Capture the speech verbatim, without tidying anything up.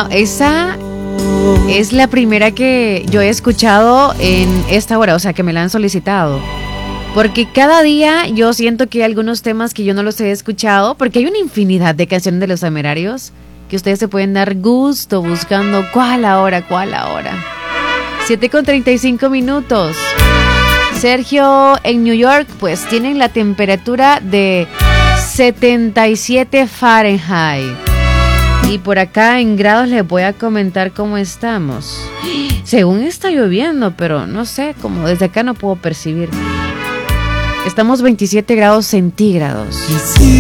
Bueno, esa es la primera que yo he escuchado en esta hora, o sea, que me la han solicitado. Porque cada día yo siento que hay algunos temas que yo no los he escuchado, porque hay una infinidad de canciones de Los Temerarios que ustedes se pueden dar gusto buscando cuál ahora, cuál ahora. siete con treinta y cinco minutos. Sergio, en New York, pues tienen la temperatura de setenta y siete Fahrenheit. Y por acá en grados les voy a comentar cómo estamos. Según está lloviendo, pero no sé, como desde acá no puedo percibir. Estamos veintisiete grados centígrados.